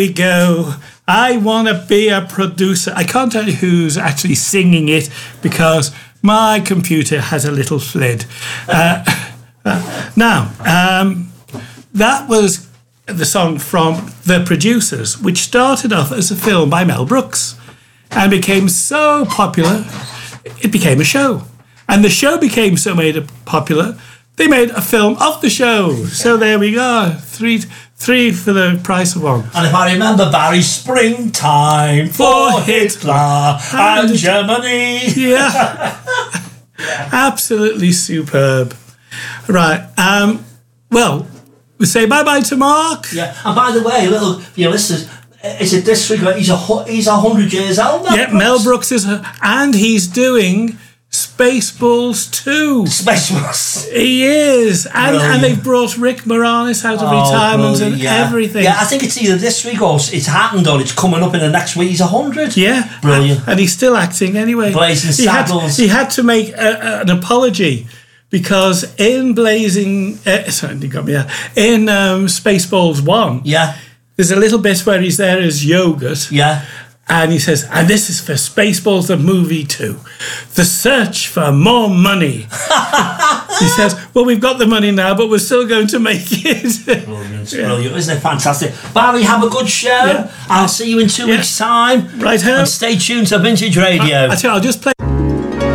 we go. I want to be a producer. I can't tell you who's actually singing it because my computer has a little slid. Now, that was the song from The Producers, which started off as a film by Mel Brooks and became so popular, it became a show. And the show became so popular, they made a film of the show. So there we go, three for the price of one. And if I remember, Barry, springtime for Hitler and Germany. Yeah. Absolutely superb. Right. Well, we say bye-bye to Mark. Yeah. And by the way, little for your listeners, is it disregard? He's 100 years old now. Yeah, Mel Brooks is, and he's doing Spaceballs 2. Spaceballs. He is. And they've brought Rick Moranis out of retirement and everything. Yeah, I think it's either this week or it's happened or it's coming up in the next week. He's 100. Yeah. Brilliant. And he's still acting anyway. Blazing Saddles. He had to make an apology because in Spaceballs 1, there's a little bit where he's there as yogurt. Yeah. And he says, and this is for Spaceballs the movie 2. The search for more money. He says, well, we've got the money now, but we're still going to make it. Brilliant, brilliant. Isn't it fantastic? Barry, have a good show. Yeah. I'll see you in 2 weeks' time. Right, and stay tuned to Vintage Radio. I'll just play...